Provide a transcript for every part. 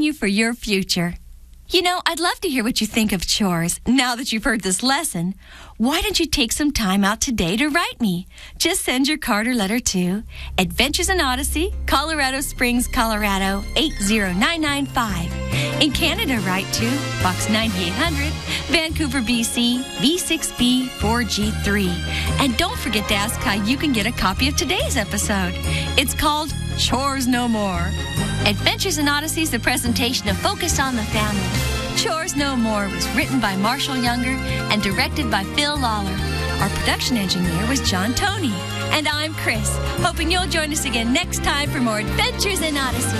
you for your future. You know, I'd love to hear what you think of chores now that you've heard this lesson. Why don't you take some time out today to write me? Just send your card or letter to Adventures in Odyssey, Colorado Springs, Colorado, 80995. In Canada, write to Box 9800, Vancouver, BC, V6B 4G3. And don't forget to ask how you can get a copy of today's episode. It's called Chores No More. Adventures in Odyssey is a presentation of Focus on the Family. Chores No More was written by Marshall Younger and directed by Phil Lawler. Our production engineer was John Toney. And I'm Chris, hoping you'll join us again next time for more Adventures in Odyssey.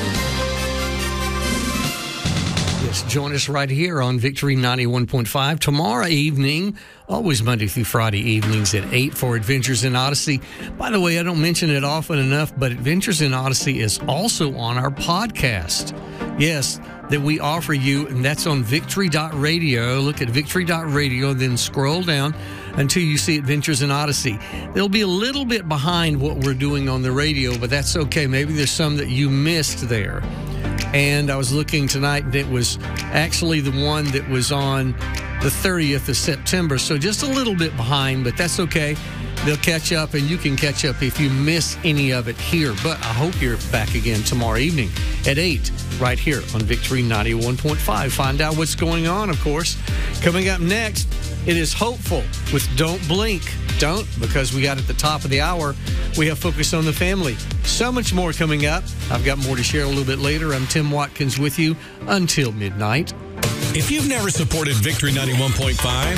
Yes, join us right here on Victory 91.5 tomorrow evening, always Monday through Friday evenings at 8 for Adventures in Odyssey. By the way, I don't mention it often enough, but Adventures in Odyssey is also on our podcast. Yes, that we offer you, and that's on victory.radio. Look at victory.radio, then scroll down until you see Adventures in Odyssey. They'll be a little bit behind what we're doing on the radio, but that's okay. Maybe there's some that you missed there. And I was looking tonight, and it was actually the one that was on the 30th of September. So just a little bit behind, but that's okay. They'll catch up, and you can catch up if you miss any of it here. But I hope you're back again tomorrow evening at 8, right here on Victory 91.5. Find out what's going on, of course. Coming up next, it is Hopeful with Don't Blink. Don't, because we got at the top of the hour, we have Focus on the Family. So much more coming up. I've got more to share a little bit later. I'm Tim Watkins with you until midnight. If you've never supported Victory 91.5,